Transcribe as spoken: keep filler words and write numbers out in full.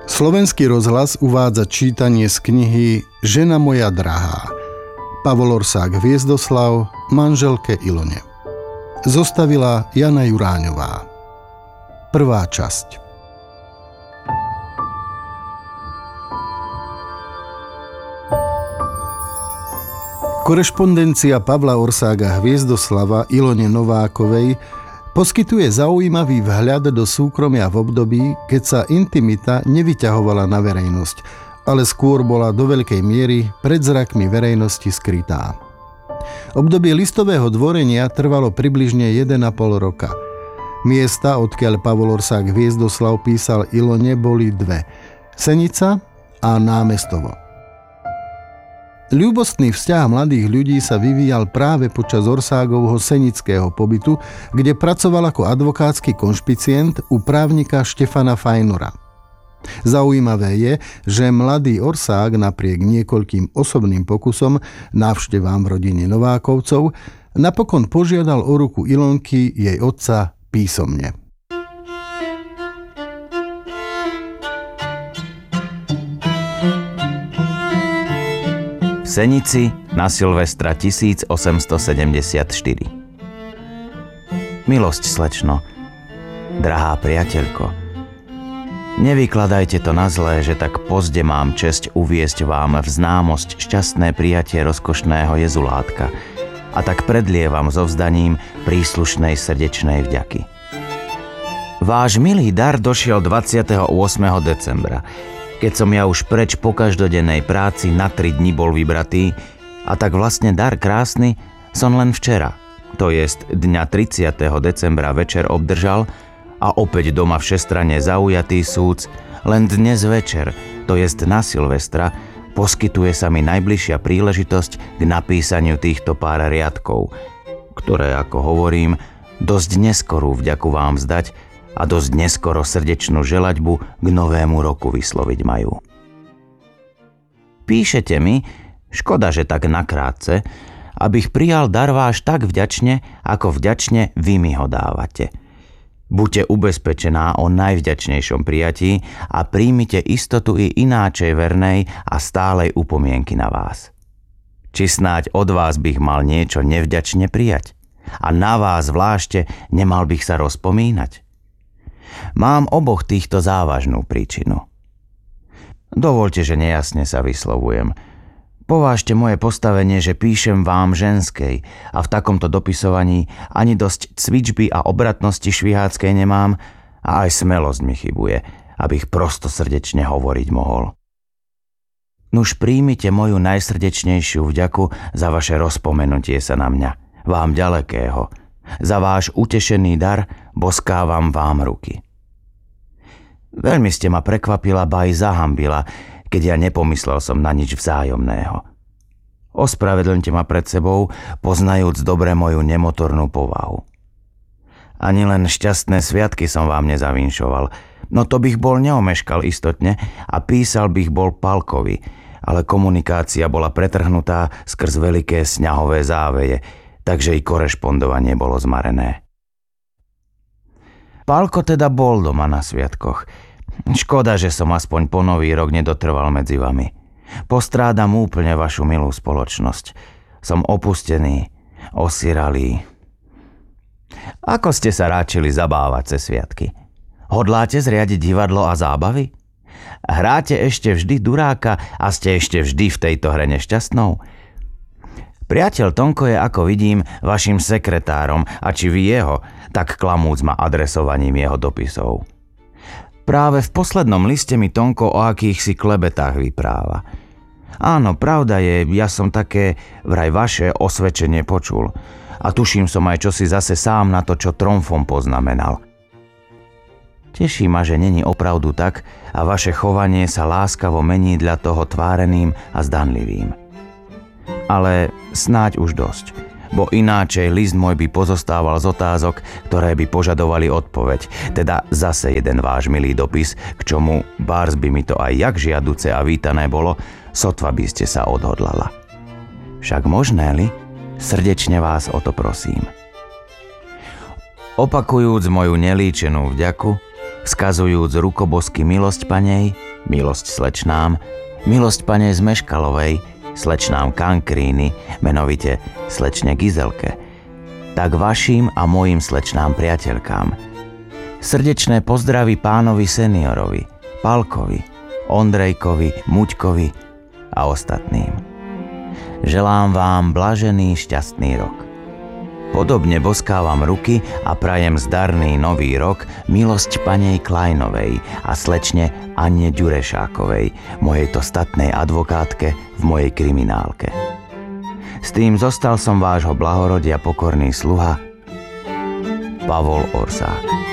Slovenský rozhlas uvádza čítanie z knihy Žena moja drahá. Pavol Orsák Hviezdoslav manželke Ilone. Zostavila Jana Juráňová. Prvá časť. Korešpondencia Pavla Orsága Hviezdoslava Ilone Novákovej poskytuje zaujímavý vhľad do súkromia v období, keď sa intimita nevyťahovala na verejnosť, ale skôr bola do veľkej miery pred zrakmi verejnosti skrytá. Obdobie listového dvorenia trvalo približne jeden a pol roka. Miesta, odkiaľ Pavol Orsák Hviezdoslav písal Ilone, boli dve: Senica a Námestovo. Ľúbostný vzťah mladých ľudí sa vyvíjal práve počas Orságovho senického pobytu, kde pracoval ako advokátsky konšpicient u právnika Štefana Fajnora. Zaujímavé je, že mladý Orsák napriek niekoľkým osobným pokusom, návštevám v rodine Novákovcov, napokon požiadal o ruku Ilonky, jej otca, písomne. V Senici na Silvestra tisícosemstosedemdesiatštyri. Milosť, slečno, drahá priateľko, nevykladajte to na zlé, že tak pozde mám česť uviesť vám v známosť šťastné prijatie rozkošného jezulátka a tak predlievam so vzdaním príslušnej srdečnej vďaky. Váš milý dar došiel dvadsiateho ôsmeho decembra, keď som ja už preč po každodennej práci na tri dni bol vybratý, a tak vlastne dar krásny som len včera, to jest dňa tridsiateho decembra večer obdržal a opäť doma všestranne zaujatý súc, len dnes večer, to jest na Silvestra, poskytuje sa mi najbližšia príležitosť k napísaniu týchto pár riadkov, ktoré, ako hovorím, dosť neskorú vďaku vám vzdať a dosť neskoro srdečnú želaťbu k novému roku vysloviť majú. Píšete mi, škoda, že tak nakrátce, abych prijal dar váš tak vďačne, ako vďačne vy mi ho dávate. Buďte ubezpečená o najvďačnejšom prijatí a príjmite istotu i ináčej vernej a stálej upomienky na vás. Či snáď od vás bych mal niečo nevďačne prijať a na vás zvlášte nemal bych sa rozpomínať? Mám oboch týchto závažnú príčinu. Dovoľte, že nejasne sa vyslovujem. Povážte moje postavenie, že píšem vám ženskej a v takomto dopisovaní ani dosť cvičby a obratnosti šviháckej nemám a aj smelosť mi chybuje, abych prosto srdečne hovoriť mohol. Nuž príjmite moju najsrdečnejšiu vďaku za vaše rozpomenutie sa na mňa, vám ďalekého. Za váš utešený dar boskávam vám ruky. Veľmi ste ma prekvapila, ba aj zahambila, keď ja nepomyslel som na nič vzájomného. Ospravedlňte ma pred sebou, poznajúc dobre moju nemotornú povahu. Ani len šťastné sviatky som vám nezavinšoval, no to bych bol neomeškal istotne a písal bych bol Palkovi, ale komunikácia bola pretrhnutá skrz veľké sňahové záveje, takže i korešpondovanie bolo zmarené. Pálko teda bol doma na sviatkoch. Škoda, že som aspoň po nový rok nedotrval medzi vami. Postrádam úplne vašu milú spoločnosť. Som opustený, osiralý. Ako ste sa ráčili zabávať cez sviatky? Hodláte zriadiť divadlo a zábavy? Hráte ešte vždy duráka a ste ešte vždy v tejto hre nešťastnou? Priateľ Tonko je, ako vidím, vašim sekretárom a či vy jeho, tak klamúc ma adresovaním jeho dopisov. Práve v poslednom liste mi Tonko o akýchsi klebetách vypráva. Áno, pravda je, ja som také vraj vaše osvedčenie počul a tuším som aj čosi zase sám na to, čo tromfom poznamenal. Teší ma, že není opravdu tak a vaše chovanie sa láskavo mení dla toho tváreným a zdanlivým. Ale snáď už dosť, bo ináčej list môj by pozostával z otázok, ktoré by požadovali odpoveď, teda zase jeden váš milý dopis, k čomu bárs by mi to aj jak žiaduce a vítané bolo, sotva by ste sa odhodlala. Však možné-li, srdečne vás o to prosím. Opakujúc moju nelíčenú vďaku, skazujúc rukobosky milosť Panej, milosť slečnám, milosť pane Zmeškalovej, slečnám Kankríny, menovite slečne Gizelke, tak vašim a mojim slečnám priateľkám. Srdečné pozdravy pánovi seniorovi, Palkovi, Ondrejkovi, Muďkovi a ostatným. Želám vám blažený šťastný rok. Podobne boskávam ruky a prajem zdarný nový rok milosť panej Klajnovej a slečne Anne Ďurešákovej, mojej to statnej advokátke v mojej kriminálke. S tým zostal som vášho blahorodia pokorný sluha Pavol Orsák.